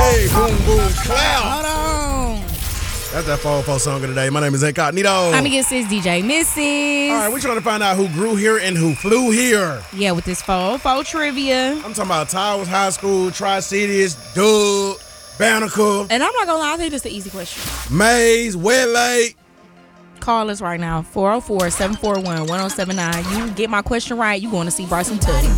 Hey, boom, boom, clap. Hold on. That's that 404 song of the day. My name is Incognito. I'm against this DJ Mrs. All right, we're trying to find out who grew here and who flew here. Yeah, with this 404 trivia. I'm talking about Towers High School, Tri-Cities, Doug, Banneker, And I'm not going to lie, I think this is an easy question. Mays, Wet Lake. Call us right now, 404-741-1079. You get my question right, you going to see Bryson Tutty.